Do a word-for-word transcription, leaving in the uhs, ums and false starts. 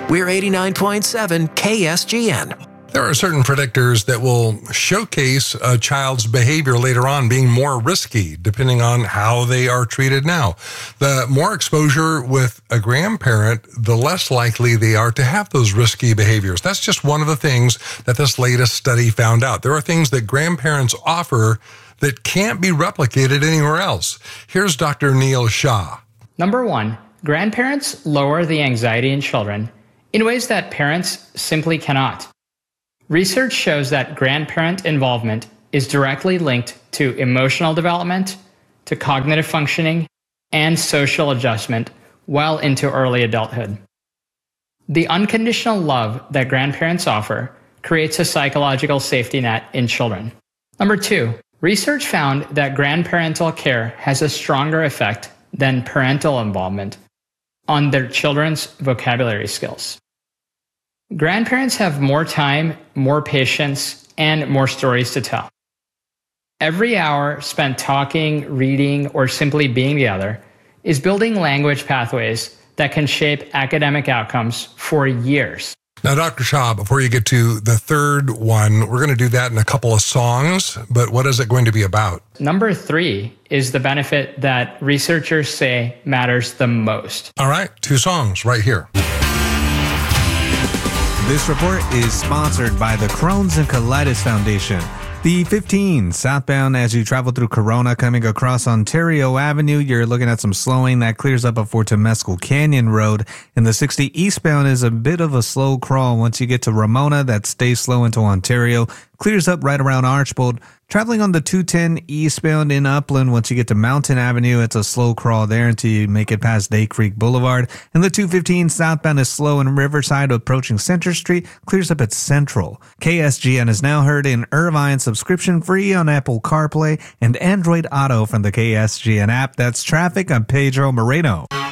We're eighty-nine point seven K S G N. There are certain predictors that will showcase a child's behavior later on being more risky, depending on how they are treated now. The more exposure with a grandparent, the less likely they are to have those risky behaviors. That's just one of the things that this latest study found out. There are things that grandparents offer that can't be replicated anywhere else. Here's Doctor Neil Shah. Number one, grandparents lower the anxiety in children in ways that parents simply cannot. Research shows that grandparent involvement is directly linked to emotional development, to cognitive functioning, and social adjustment well into early adulthood. The unconditional love that grandparents offer creates a psychological safety net in children. Number two, research found that grandparental care has a stronger effect than parental involvement on their children's vocabulary skills. Grandparents have more time, more patience, and more stories to tell. Every hour spent talking, reading, or simply being together is building language pathways that can shape academic outcomes for years. Now, Doctor Shah, before you get to the third one, we're going to do that in a couple of songs, but what is it going to be about? Number three is the benefit that researchers say matters the most. All right, two songs right here. This report is sponsored by the Crohn's and Colitis Foundation. The fifteen southbound as you travel through Corona coming across Ontario Avenue, you're looking at some slowing that clears up before Temescal Canyon Road. And the sixty eastbound is a bit of a slow crawl. Once you get to Ramona, that stays slow into Ontario, clears up right around Archbold. Traveling on the two ten eastbound in Upland, once you get to Mountain Avenue, it's a slow crawl there until you make it past Day Creek Boulevard. And the two fifteen southbound is slow in Riverside approaching Center Street, clears up at Central. K S G N is now heard in Irvine, subscription free on Apple CarPlay and Android Auto from the K S G N app. That's traffic. I'm Pedro Moreno.